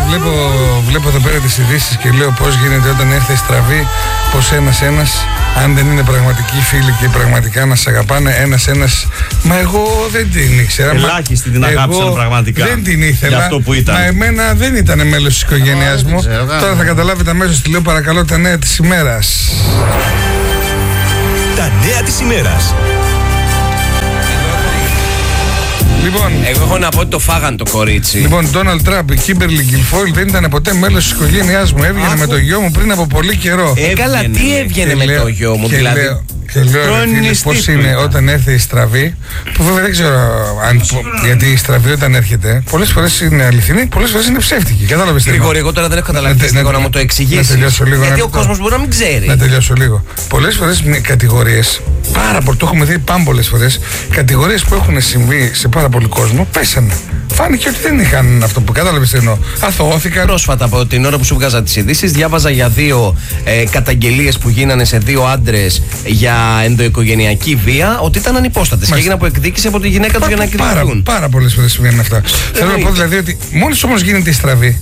βλέπω εδώ πέρα τις ειδήσεις και λέω πώς γίνεται όταν έρθει η στραβή, πως ένας, αν δεν είναι πραγματικοί φίλοι και πραγματικά να σε αγαπάνε, ένας. Μα εγώ δεν την ήξερα. Ελάχιστοι την αγάπησαν πραγματικά. Δεν την ήθελα. Για αυτό που ήταν. Μα εμένα δεν ήταν μέλος της οικογένειάς μου. Τώρα θα καταλάβετε αμέσως τι λέω. Παρακαλώ, τα νέα της ημέρας. Τα νέα της ημέρας. Λοιπόν, εγώ έχω να πω ότι το φάγαν το κορίτσι. Λοιπόν, Ντόναλντ Τραμπ, η Κίμπερλι Γκιλφόιλ δεν ήταν ποτέ μέλος της οικογένειάς μου. Έβγαινε με το γιο μου πριν από πολύ καιρό. Καλά, τι έβγαινε με το γιο μου, δηλαδή. Και λέω πώς είναι όταν έρθει η στραβή, που βέβαια δεν ξέρω γιατί η στραβή όταν έρχεται πολλές φορές είναι αληθινή, πολλές φορές είναι ψεύτικη. Κατάλαβες? Γρηγόρη, εγώ τώρα δεν έχω καταλάβει λίγο να μου το εξηγήσεις. Γιατί ο κόσμος μπορεί να μην ξέρει. Να τελειώσω λίγο. Πολλές φορές κατηγορίες, πάρα πολύ, το έχουμε δει πολλές φορές, κατηγορίες που έχουν συμβεί σε πάρα πολύ κόσμο πέσανε. Φάνηκε ότι δεν είχαν αυτό που κατάλαβες τι εννοώ. Αθωώθηκαν. Πρόσφατα, από την ώρα που σου βγάζα τις ειδήσεις, διάβαζα για 2 καταγγελίες που γίνανε σε 2 άντρες για ενδοοικογενειακή βία, ότι ήταν ανυπόστατες και έγιναν από εκδίκηση από τη γυναίκα του για να εκδικηθούν. Πάρα πολλές φορές συμβαίνουν αυτά. Θέλω να πω δηλαδή ότι μόλις όμως γίνεται η στραβή,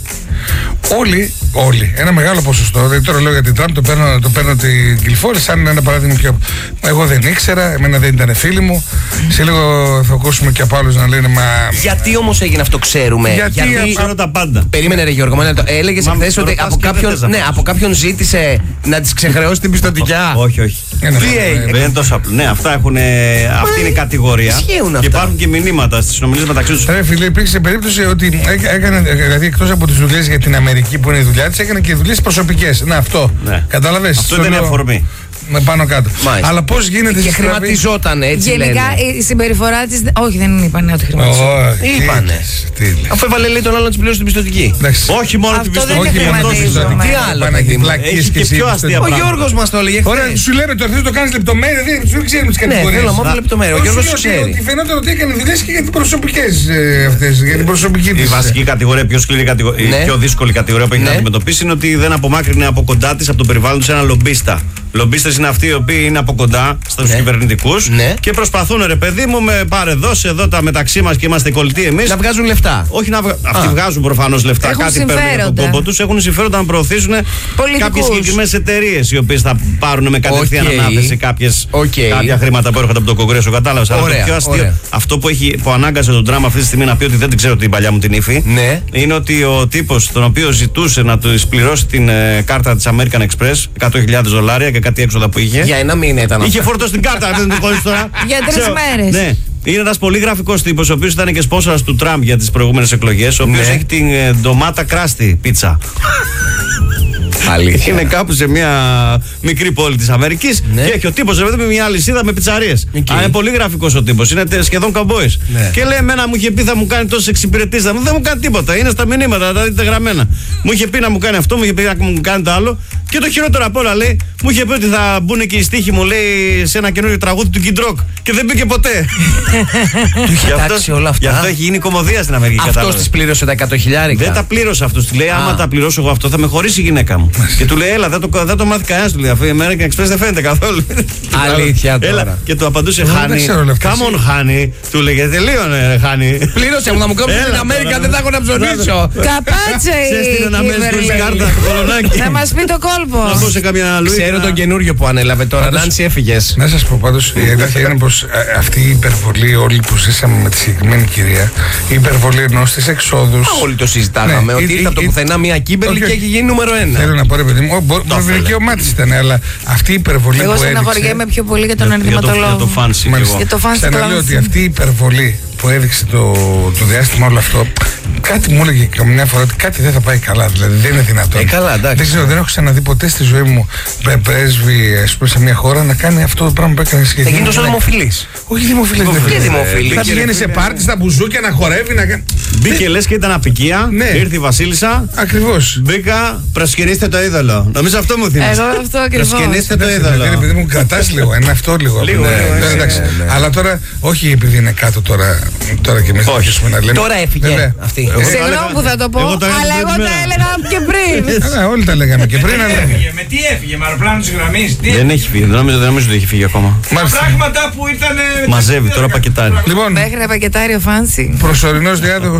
όλοι, ένα μεγάλο ποσοστό, δηλαδή τώρα λέω για την Τραμπ, το παίρνω την Γκιλφόιλ σαν ένα παράδειγμα πιο. Εγώ δεν ήξερα, εμένα δεν ήταν φίλοι μου. Σε λίγο θα ακούσουμε και από άλλους να λένε μα. Γιατί όμως έγινε αυτό, ξέρουμε? Γιατί ξέρω τα πάντα. Περίμενε, ρε Γιώργο, έλεγες εχθές ότι από κάποιον ζήτησε να της ξεχρεώσει την πιστωτικιά. Όχι. Τι έγινε? Δεν είναι τόσο απλό. Ναι, αυτά έχουν. Αυτή είναι η κατηγορία. Και υπάρχουν και μηνύματα στις συνομιλίες μεταξύ τους. Ρε φίλε, υπήρξε περίπτωση ότι έκανε, δηλαδή εκτός από τις δουλειές για την Αμερική που είναι η δουλειά της, έκανε και δουλειές προσωπικές. Να, αυτό. Ναι. Κατάλαβες? Αυτό δεν είναι αφορμή. Με πάνω κάτω. Μάλιστα. Αλλά πώς γίνεται και χρηματιζόταν έτσι. Γενικά λένε. Η συμπεριφορά της. Όχι, δεν είπανε ότι χρηματιζόταν. Είπανε. Αφού έβαλε λέει τον άλλο να της πληρώσει την πιστωτική. Όχι μόνο την πιστωτική. Τι άλλο? Έχει και πιο αστεία πράγματα. Ο Γιώργος μας το έλεγε. Ωραία, σου λέμε το αρχίζει το κάνεις λεπτομέρεια, δεν ξέρουμε τις κατηγορίες. Ναι, θέλω μόνο λεπτομέρεια. Ο Γιώργος το ξέρει. Ότι φαινόταν ότι έκανε δουλειές και για τις προσωπικές αυτές. Για την προσωπική της. Η βασική κατηγορία, πιο σκληρή κατηγορία, η πιο δύσκολη κατηγορία που έχει να αντιμετωπίσει είναι ότι δεν απομάκρυνε από κοντά της από τον περιβάλλον της ένα λομπίστα. Λομπίστες είναι αυτοί οι οποίοι είναι από κοντά στους κυβερνητικούς και προσπαθούν, ρε παιδί μου, με πάρε δώσε εδώ τα μεταξύ μας και είμαστε κολλητοί εμείς. Να βγάζουν λεφτά. Όχι να αυτοί βγάζουν προφανώς λεφτά. Έχουν κάτι παίρνουν από τον κόμπο τους. Έχουν συμφέροντα να προωθήσουν κάποιες συγκεκριμένες εταιρείες οι οποίες θα πάρουν με κατευθείαν ανάθεση κάποια χρήματα που έρχονται από το Κογκρέσο. Κατάλαβες? Αλλά το πιο αστείο, αυτό που ανάγκασε τον Τραμπ αυτή τη στιγμή να πει ότι δεν την ξέρω την παλιά μου την ύφη, είναι ότι ο τύπος τον οποίο ζητούσε να του πληρώσει την κάρτα της American Express, $100,000 και κάτι έξοδα που είχε. Για ένα μήνα ήταν. Είχε φορτώσει την κάρτα, δεν την χωρίς τώρα. Για 3 μέρες. Ναι. Είναι ένας πολύ γραφικός τύπος, ο οποίος ήταν και σπόνσορας του Τραμπ για τις προηγούμενες εκλογές, ο οποίος έχει την ντομάτα κράστη πίτσα. Αλήθεια. Είναι κάπου σε μια μικρή πόλη της Αμερικής και έχει ο τύπος με μια αλυσίδα με πιτσαρίες. Είναι πολύ γραφικός ο τύπος, είναι σχεδόν καμπόης. Και λέει: εμένα μου είχε πει θα μου κάνει τόσες εξυπηρετήσεις. Δεν μου κάνει τίποτα, είναι στα μηνύματα, τα δείτε γραμμένα. Μου είχε πει να μου κάνει αυτό, μου είχε πει να μου κάνει το άλλο. Και το χειρότερο απ' όλα λέει: μου είχε πει ότι θα μπουν και οι στίχοι μου, λέει, σε ένα καινούριο τραγούδι του Kid Rock. Και δεν μπήκε ποτέ. Του είχε τάξει όλα αυτά. Γι' αυτό έχει γίνει κομμωδία στην Αμερική. Αυτός της πλήρωσε τα $100,000. Δεν τα πλήρωσε αυτός. Του λέει: άμα τα πληρώσω εγώ αυτό, θα με χωρίσει η γυναίκα μου. Και του λέει: έλα, δεν το μάθει κανένας. Του λέει: αφού η American Express δεν φαίνεται καθόλου. Αλήθεια τώρα. Και του απαντούσε: Χάνι. Come on, Χάνι. Του λέγε: τελείωνε, Χάνι. Πλήρωσε μου να μου κόψει την Αμέρικα, δεν θα έχω να ψωνίσω. Καπάτσε η να μας πει το κόλπο. Ξέρω τον καινούριο που ανέλαβε τώρα. Νάνση, έφυγες. Να σας πω πάντως, η αλήθεια είναι πως αυτή η υπερβολή όλοι που ζήσαμε με τη συγκεκριμένη κυρία, η υπερβολή ενός της εξόδους. Όλοι το συζητάγαμε ότι ήρθε από το πουθενά μια Κίμπερλι και έχει γίνει νούμερο 1. Θέλω να πω, ρε παιδί μου, μπορεί να είναι δικαίωμά της ήταν, αλλά αυτή η υπερβολή που έδειξε. Εγώ στεναχωριέμαι πιο πολύ για τον ενδυματολόγο. Για το φάνσι. Για το φάνσι. Λέω ότι αυτή η υπερβολή που έδειξε το διάστημα όλο αυτό, κάτι μου έλεγε και μια φορά ότι κάτι δεν θα πάει καλά. Δηλαδή δεν είναι δυνατόν. Καλά, εντάξει. Δεν ξέρω, δεν έχω ξαναδεί ποτέ στη ζωή μου πρέσβη, ας πούμε, σε μια χώρα να κάνει αυτό το πράγμα που έκανε σχετικά. Θα γίνει τόσο δημοφιλής. Όχι δημοφιλής. Τι δημοφιλής? Θα πηγαίνει σε πάρτι, στα μπουζούκια, να χορεύει, να κάνει. Μπήκε λες και ήταν απικία. Ήρθε η Βασίλισσα. Ακριβώς. Μπήκα, προσκυνήστε το είδωλο. Νομίζω αυτό μου θυμίζει. Εγώ αυτό ακριβώς. Προσκυνήστε το είδωλο. Επειδή μου κρατάς λίγο, είναι αυτό λίγο. Αλλά τώρα, όχι επειδή είναι κάτω τώρα και εμείς αρχίσουμε να λέμε. Τώρα έφυγε αυτή. Συγγνώμη που θα το πω, αλλά εγώ τα έλεγα και πριν. Όλοι τα λέγαμε και πριν. Με τι έφυγε, με αεροπλάνο της γραμμής? Δεν έχει φύγει, δεν νομίζω ότι έχει φύγει ακόμα. Πράγματα που ήταν. Μαζεύει τώρα πακετάρι. Λοιπόν, μέχρι να πακετάρει ο Φάνσι. Προσωρινός διάδοχος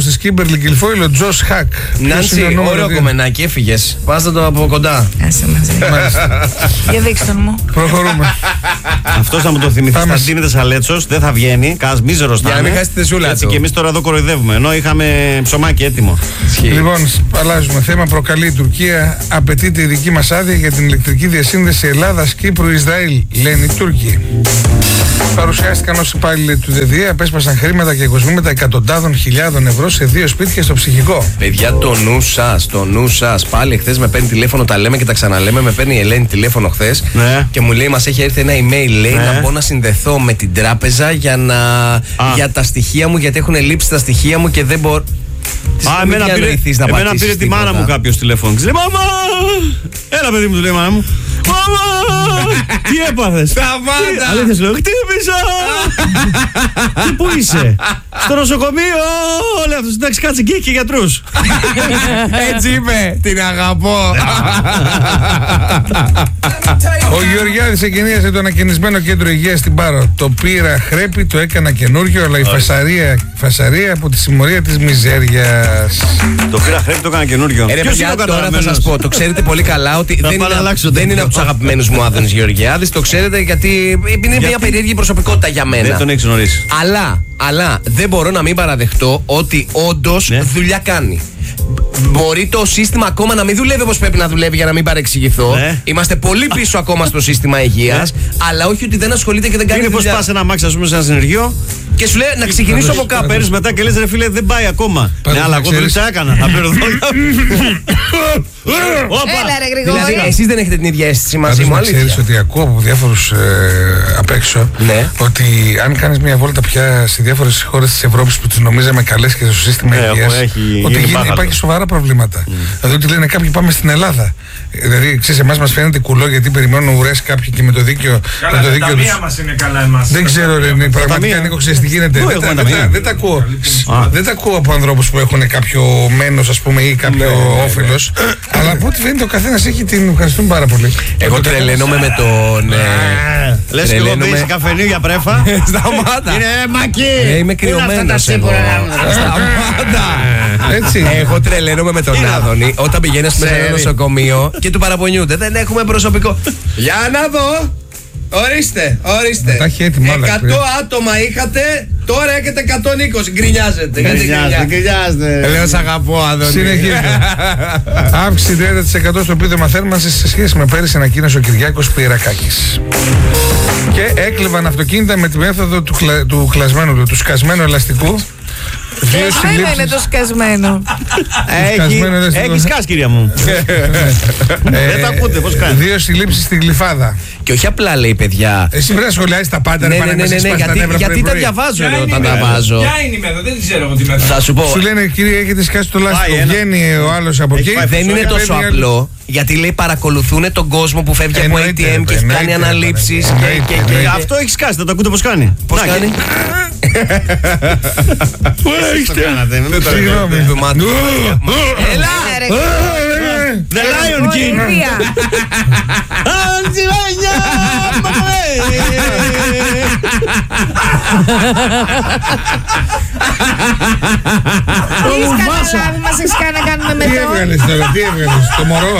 της Κίμπερλι Γκιλφόιλ, ο Τζος Χακ. Νάντσι, ωραίο κομμενάκι, έφυγες. Πάστε το από κοντά. Άσε μαζί. Για δείξτε μου. Προχωρούμε. Αυτό θα μου το θυμηθεί. Σταντίνεται Αλέτσος, δεν θα βγαίνει. Κας μίζερος θα είναι. Για να μην χάσει τη θεσούλα Έτσι του. και εμείς τώρα εδώ κοροϊδεύουμε. Ενώ είχαμε ψωμάκι έτοιμο. Λοιπόν, αλλάζουμε θέμα. Προκαλεί η Τουρκία. Απαιτείται η δική μας άδεια για την ηλεκτρική διασύνδεση Ελλάδας-Κύπρου-Ισραήλ, λένε οι Τούρκοι. Παρουσιάστηκαν ως υπάλληλοι του ΔΔΕ, απέσπασαν χρήματα και κοσμήματα εκατοντάδων χιλιάδων ευρώ σε 2 σπίτια στο ψυχικό. Παιδιά, το νου σας. Πάλι χθες με παίρνει τηλέφωνο, τα λέμε και τα ξαναλέμε. Με παίρνει η Ελένη τηλέφωνο χθες και μου λέει: μας έχει έρθει ένα email, λέει, να μπορώ να συνδεθώ με την τράπεζα για τα στοιχεία μου, γιατί έχουν λείψει τα στοιχεία μου και δεν μπορώ. Εμένα πήρε τη μάνα μου κάποιος τηλέφωνο. Της λέει: μαμά! Έλα, παιδί μου, του λέει η μάνα μου. Μαμά! Τι έπαθες? Σταμάτα! Αλήθεια σου λέω: χτύπησα! Και πού είσαι? Στο νοσοκομείο! Λέει αυτός: εντάξει, κάτσε και έχει και γιατρούς. Έτσι είπε. Την αγαπώ. Ο Γεωργιάδης εγκαινίασε το ανακαινισμένο κέντρο υγείας στην Πάρο. Το πήρα χρέπη, το έκανα καινούριο, αλλά η φασαρία από τη συμμορία της μιζέριας. Το πήρα χρέπη, το έκανα καινούριο. Ποιος είναι ο τώρα θα σας πω, το ξέρετε πολύ καλά ότι δεν είναι από τους αγαπημένους μου Άδωνης Γεωργιάδης. Το ξέρετε γιατί είναι μια περίεργη προσωπικότητα για μένα. Δεν τον έχεις γνωρίσει. Αλλά δεν μπορώ να μην παραδεχτώ ότι όντως δουλειά κάνει. Μπορεί το σύστημα ακόμα να μην δουλεύει όπως πρέπει να δουλεύει, για να μην παρεξηγηθώ. Είμαστε πολύ πίσω ακόμα στο σύστημα υγείας. Αλλά όχι ότι δεν ασχολείται και δεν κάνει δουλειά. Είναι πως πας ένα αμάξι, ας πούμε, σε ένα συνεργείο και σου λέει να ξεκινήσω από κάπου. Παίρνεις μετά και λες: ρε φίλε, δεν πάει ακόμα. Ναι, αλλά εγώ δουλειά έκανα. Θα πληρωθώ. Έλα, ρε Γρηγόρη. Δηλαδή, εσείς δεν έχετε την ίδια αίσθηση μαζί μου, αλήθεια? Ξέρεις ότι ακούω από διάφορους απ' έξω ότι αν κάνεις μια βόλτα πια σε διάφορες χώρες της Ευρώπης που τις νομίζαμε καλές και στο σύστημα υγείας, ότι υπάρχει σοβαρά προβλήματα. Δηλαδή ότι λένε κάποιοι πάμε στην Ελλάδα. Δηλαδή, ξέρεις, εμάς μας φαίνεται κουλό γιατί περιμένουν ουρές κάποιοι και με το δίκαιο. Καλά, τα ταμεία μας είναι καλά εμάς. Δεν ξέρω, ρε, πραγματικά Νίκο, ξέρεις τι γίνεται. Δεν τα ακούω. Δεν τα ακούω από ανθρώπους που έχουν κάποιο μένος, ας πούμε, ή κάποιο όφελος. Αλλά από ό,τι φαίνεται ο καθένας έχει την. Ευχαριστούμε πάρα πολύ. Εγώ τρελαίνομαι με τον. Λες και εγώ πεις καφενείο για πρέφα. Σταμάτα. Είναι μακί. Είμαι κρυωμένος. Σταμάτα. Έτσι. Εγώ τρελαίνομαι με τον Άδωνη όταν πηγαίνει σε ένα νοσοκομείο και του παραπονιούνται. Δεν έχουμε προσωπικό. Για να δω. Ορίστε. Τα έχει έτοιμα όλα. 100 άτομα είχατε, τώρα έχετε 120. Γκρινιάζετε. Γκρινιάζετε. Λέω σ' αγαπώ, Άδωνη. Συνεχίζουμε. Αύξηση 30% στο επίδομα θέρμανσης σε σχέση με πέρυσι, ανακοίνωσε ο Κυριάκος Πιερακάκης. Και έκλεβαν αυτοκίνητα με τη μέθοδο του σκασμένου ελαστικού. Σκασμένο είναι το σκασμένο. Έχει σκάσει, κυρία μου. Δεν τα ακούτε, πώς κάνει. 2 συλλήψεις στην Γλυφάδα. Και όχι απλά λέει, παιδιά. Εσύ πρέπει να σχολιάζεις τα πάντα. Ναι, γιατί τα διαβάζω όταν τα βάζω. Ποια είναι η μέθοδο, δεν ξέρω εγώ τη μέθοδο. Θα σου πω. Σου λένε, κύριε, έχετε σκάσει το λάστιχο. Βγαίνει ο άλλος από εκεί. Δεν είναι τόσο απλό. Γιατί λέει παρακολουθούν τον κόσμο που φεύγει από ATM και έχει κάνει αναλήψεις. Αυτό έχει σκάσει, θα το ακούτε πώς κάνει. Πώς κάνει? Συγγνώμη. Έλα! The Lion King. Μας έχεις κάνει να κάνουμε Τι μετά. έβγαλες τώρα, τι έβγαλες, το μωρό.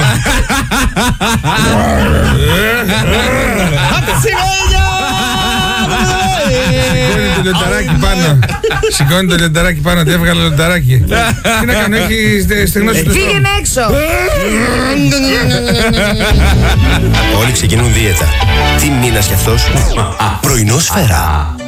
Σηκώνει το λιονταράκι πάνω. Σηκώνει το λιονταράκι πάνω, τι έβγαλε το λιονταράκι. Τι να κάνω, έχει στεγνώσει το στόμα. Πήγαινε έξω. Όλοι ξεκινούν δίαιτα. Τι μήνας κι αυτός? Πρωινό σφαίρα.